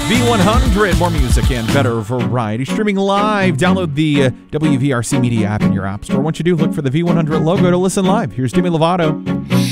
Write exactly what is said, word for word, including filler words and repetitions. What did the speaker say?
V one hundred, more music and better variety. Streaming live. Download the uh, W V R C Media app in your app store. Once you do, look for the V one hundred logo to listen live. Here's Demi Lovato.